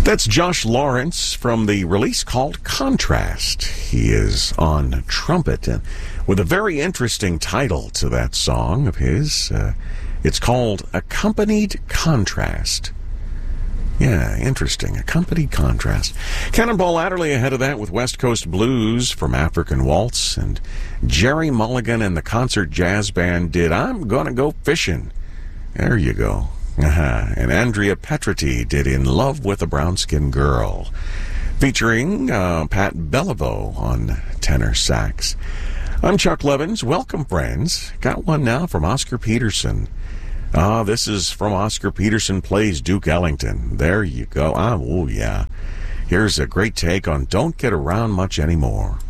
That's Josh Lawrence from the release called Contrast. He is on trumpet and with a very interesting title to that song of his. It's called Accompanied Contrast. Yeah, interesting. Accompanied Contrast. Cannonball Adderley ahead of that with West Coast Blues from African Waltz, and Jerry Mulligan and the Concert Jazz Band did I'm Gonna Go Fishing. There you go. And Andrea Petriti did In Love with a Brown-Skinned Girl, featuring Pat Beliveau on tenor sax. I'm Chuck Levins. Welcome, friends. Got one now from Oscar Peterson. This is from Oscar Peterson Plays Duke Ellington. There you go. Oh, yeah. Here's a great take on Don't Get Around Much Anymore.